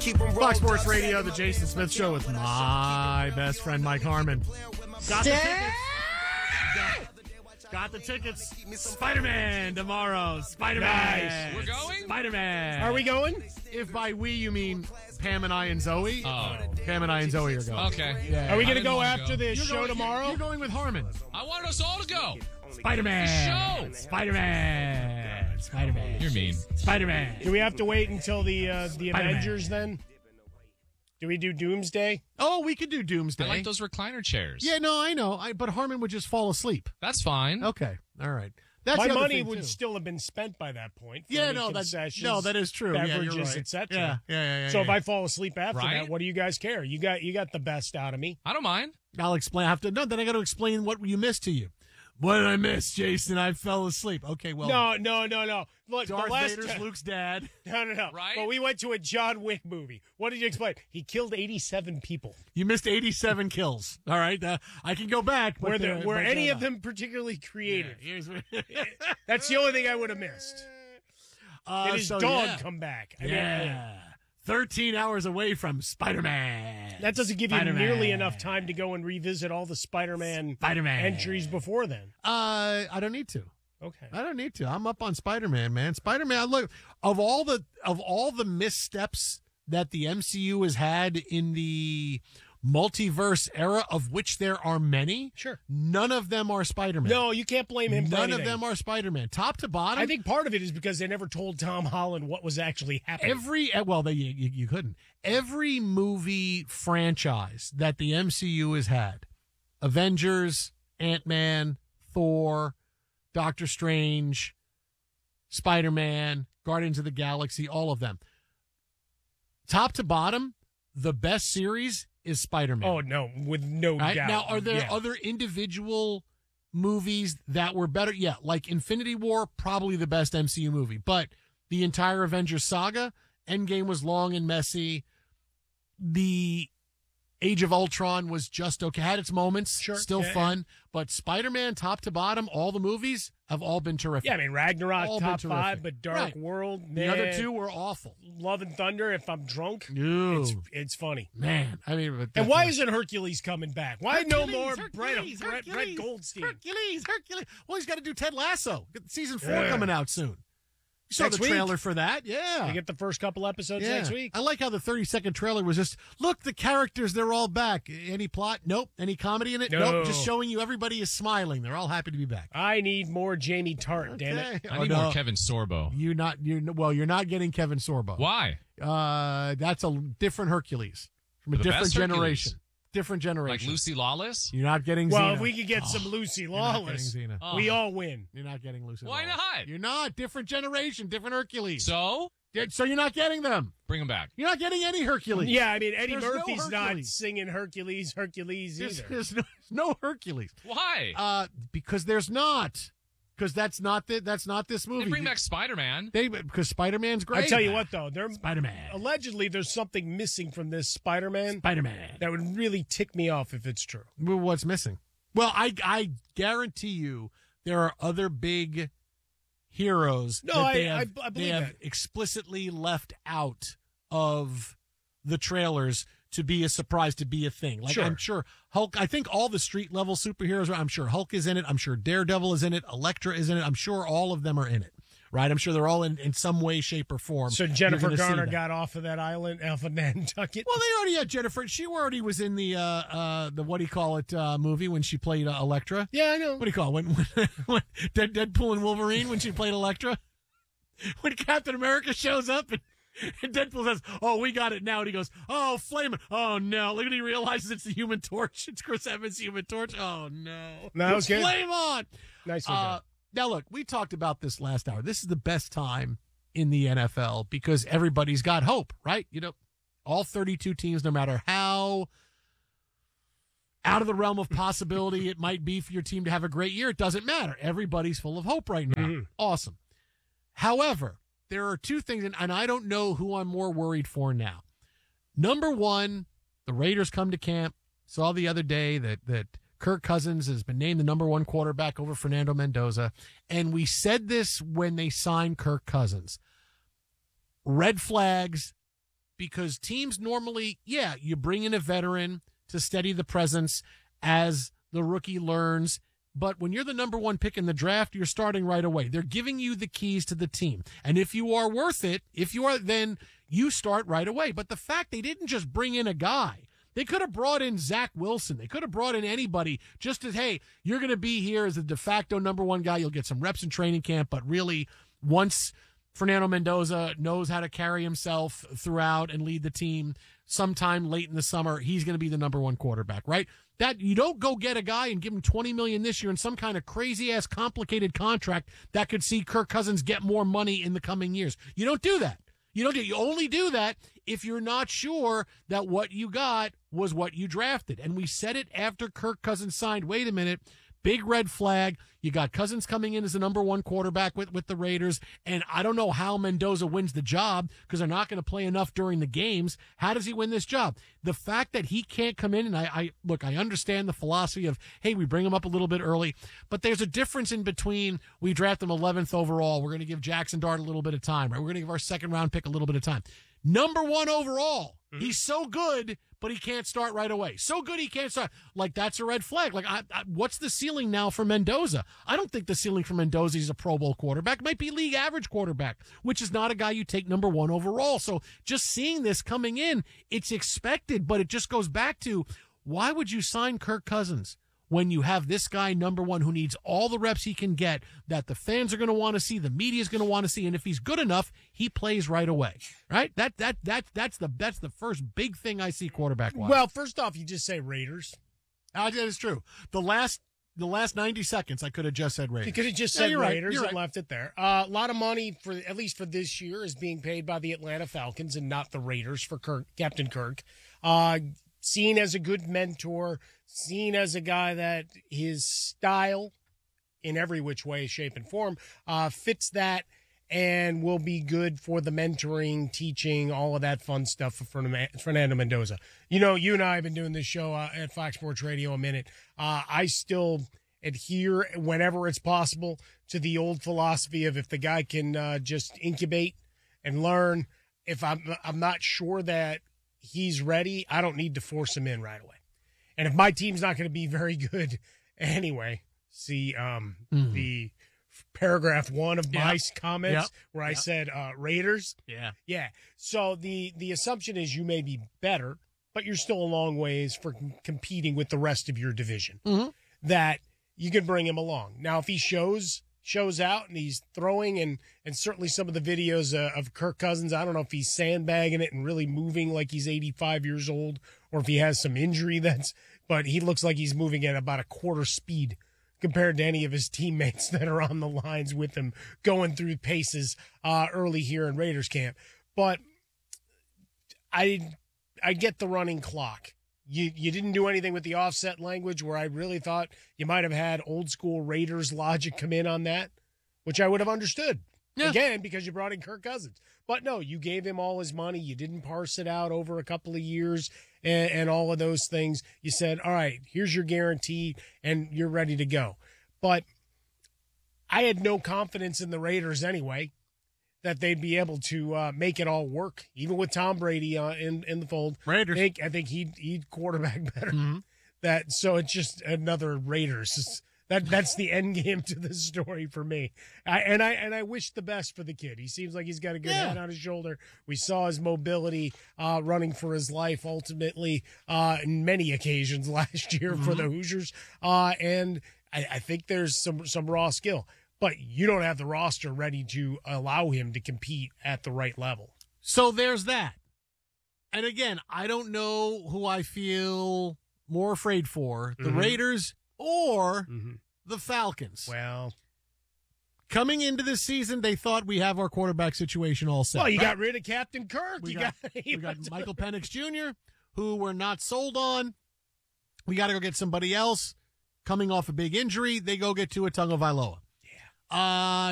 Fox Sports Radio, the Jason Smith Show with my best friend Mike Harmon. Got the tickets. Got the tickets. Spider-Man tomorrow. Spider-Man. Nice. We're going? Spider-Man. Are we going? If by we you mean Pam and I and Zoe. Pam and I and Zoe are going. Okay. Yeah. Are we I going to didn't go wanna after go. this show tomorrow? You're going with Harmon. I wanted us all to go. Spider-Man. The show. Spider-Man. Spider-Man. You're mean. Spider-Man. Do we have to wait until the Avengers then? Do we do Doomsday? Oh, we could do Doomsday. I like those recliner chairs. Yeah, no, I know. But Harmon would just fall asleep. That's fine. Okay. All right. That's My the other money thing, would too. still have been spent by that point. For Yeah, any no, concessions, that is true. Yeah, you're Beverages, right. etc. Yeah. So if I fall asleep after Right? that, what do you guys care? You got the best out of me. I don't mind. I'll explain. Then I got to explain what you missed to you. What did I miss, Jason? I fell asleep. Okay, well. No. Look, Darth the last Vader's Luke's dad. No. Right? But we went to a John Wick movie. What did you explain? He killed 87 people. You missed 87 kills. All right, I can go back. But Were any of them particularly creative? That's the only thing I would have missed. Did his dog come back? I mean, 13 hours away from Spider-Man. that doesn't give you Spider-Man. nearly enough time to go and revisit all the Spider-Man entries before then. I don't need to. Okay. I don't need to. I'm up on Spider-Man, man. Spider-Man, look, of all the missteps that the MCU has had in the multiverse era, of which there are many, Sure. none of them are Spider-Man. No, you can't blame him for None of anything. them are Spider-Man. Top to bottom. I think part of it is because they never told Tom Holland what was actually happening. You couldn't. Every movie franchise that the MCU has had, Avengers, Ant-Man, Thor, Doctor Strange, Spider-Man, Guardians of the Galaxy, all of them. Top to bottom, the best series is Spider-Man. Oh, no, with no Right? doubt. Now, are there Yeah. other individual movies that were better? Yeah, like Infinity War, probably the best MCU movie. But the entire Avengers saga, Endgame was long and messy. The Age of Ultron was just okay. Had its moments, Sure. still Yeah, fun. But Spider-Man, top to bottom, all the movies have all been terrific. Yeah, I mean, Ragnarok, All top been 5, terrific. but Dark Right. World, The nah. other two were awful. Love and Thunder, if I'm drunk, Ew. it's funny. Man, I mean, but And why isn't Hercules coming back? Why no more Hercules, Brett Goldstein? Hercules. Well, he's got to do Ted Lasso. Season 4 Yeah. coming out soon. You saw Next the week. trailer for that? Yeah. We get the first couple episodes next week. I like how the 30-second trailer was just, look, the characters, they're all back. Any plot? Nope. Any comedy in it? No. Nope. Just showing you everybody is smiling. They're all happy to be back. I need more Jamie Tart, damn it. Okay. I need more Kevin Sorbo. You're not getting Kevin Sorbo. Why? That's a different Hercules from a The different best generation. Hercules? Different Like generation. Lucy Lawless? You're not getting Well, Xena. if we could get some Lucy Lawless, getting Xena. we all win. You're not getting Lucy Why Lawless. not? You're not. Different generation, different Hercules. So, So you're not getting them. bring him back. You're not getting any Hercules. Yeah, I mean, Eddie There's no Murphy's not Hercules. singing Hercules either. There's no Hercules. Why? Because there's not. Because that's not this movie. They bring back Spider-Man. Because Spider-Man's great. I tell you what, though, Spider-Man. allegedly there's something missing from this Spider-Man Spider-Man. that would really tick me off if it's true. Well, what's missing? Well, I guarantee you there are other big heroes No, that they I have, believe they have that. explicitly left out of the trailers to be a surprise, to be a thing. Like, Sure. I'm sure Hulk, I think all the street level superheroes, I'm sure Hulk is in it. I'm sure Daredevil is in it. Elektra is in it. I'm sure all of them are in it, right? I'm sure they're all in some way, shape, or form. So You're Jennifer gonna see Garner that. got off of that island, off of Nantucket. Well, they already had Jennifer. She already was in the what do you call it movie when she played Elektra. Yeah, I know. What do you call it? When Deadpool and Wolverine when she played Elektra? When Captain America shows up and Deadpool says, "Oh, we got it now," and he goes, "Oh, flaming! Oh no!" Look at he realizes it's the Human Torch. It's Chris Evans' Human Torch. Oh no! No, that was good. Flame on! Nicely done. Now look, we talked about this last hour. This is the best time in the NFL because everybody's got hope, right? You know, all 32 teams, no matter how out of the realm of possibility it might be for your team to have a great year, it doesn't matter. Everybody's full of hope right now. Mm-hmm. Awesome. However, there are two things, and I don't know who I'm more worried for now. Number one, the Raiders come to camp. Saw the other day that Kirk Cousins has been named the number one quarterback over Fernando Mendoza. And we said this when they signed Kirk Cousins. Red flags because teams normally, you bring in a veteran to steady the presence as the rookie learns. But when you're the number one pick in the draft, you're starting right away. They're giving you the keys to the team. And if you are worth it, then you start right away. But the fact they didn't just bring in a guy, they could have brought in Zach Wilson. They could have brought in anybody just as, hey, you're going to be here as the de facto number one guy. You'll get some reps in training camp. But really, once Fernando Mendoza knows how to carry himself throughout and lead the team sometime late in the summer, he's going to be the number one quarterback, right? That you don't go get a guy and give him $20 million this year in some kind of crazy ass complicated contract that could see Kirk Cousins get more money in the coming years. You don't do that. You only do that if you're not sure that what you got was what you drafted. And we said it after Kirk Cousins signed. Wait a minute. Big red flag. You got Cousins coming in as the number one quarterback with the Raiders. And I don't know how Mendoza wins the job because they're not going to play enough during the games. How does he win this job? The fact that he can't come in, and I understand the philosophy of, hey, we bring him up a little bit early, but there's a difference in between we draft him 11th overall. We're going to give Jackson Dart a little bit of time, right? We're going to give our second round pick a little bit of time. Number one overall. Mm-hmm. He's so good, but he can't start right away. So good he can't start. Like, that's a red flag. Like, what's the ceiling now for Mendoza? I don't think the ceiling for Mendoza is a Pro Bowl quarterback. It might be league average quarterback, which is not a guy you take number one overall. So just seeing this coming in, it's expected, but it just goes back to, why would you sign Kirk Cousins when you have this guy number one who needs all the reps he can get, that the fans are going to want to see, the media is going to want to see, and if he's good enough, he plays right away, right? That's the first big thing I see quarterback-wise. Well, first off, you just say Raiders. That is true. The last 90 seconds, I could have just said Raiders. You could have just said Raiders and left it there. A lot of money, for at least for this year, is being paid by the Atlanta Falcons and not the Raiders for Captain Kirk. Seen as a good mentor, seen as a guy that his style, in every which way, shape, and form, fits that and will be good for the mentoring, teaching, all of that fun stuff for Fernando Mendoza. You know, you and I have been doing this show at Fox Sports Radio a minute. I still adhere, whenever it's possible, to the old philosophy of, if the guy can just incubate and learn, if I'm not sure that he's ready, I don't need to force him in right away. And if my team's not going to be very good anyway, see the paragraph 1 of my comments where I said Raiders. Yeah. So the assumption is you may be better, but you're still a long ways for competing with the rest of your division. Mm-hmm. That you can bring him along. Now, if he shows out and he's throwing, and certainly some of the videos of Kirk Cousins, I don't know if he's sandbagging it and really moving like he's 85 years old, or if he has some injury but he looks like he's moving at about a quarter speed compared to any of his teammates that are on the lines with him going through paces early here in Raiders camp. But I get the running clock. You didn't do anything with the offset language, where I really thought you might have had old school Raiders logic come in on that, which I would have understood. Yeah. Again, because you brought in Kirk Cousins. But no, you gave him all his money. You didn't parse it out over a couple of years and all of those things. You said, all right, here's your guarantee, and you're ready to go. But I had no confidence in the Raiders anyway, that they'd be able to make it all work, even with Tom Brady in the fold. Raiders. I think he'd quarterback better. Mm-hmm. So it's just another Raiders. That's the end game to this story for me. I wish the best for the kid. He seems like he's got a good head on his shoulder. We saw his mobility running for his life ultimately in many occasions last year for the Hoosiers. And I think there's some raw skill. But you don't have the roster ready to allow him to compete at the right level. So there's that. And again, I don't know who I feel more afraid for, the Raiders or the Falcons. Well, coming into this season, they thought we have our quarterback situation all set. Well, you got rid of Captain Kirk. We got Michael Penix Jr., who we're not sold on. We got to go get somebody else. Coming off a big injury, they go get Tua Tagovailoa.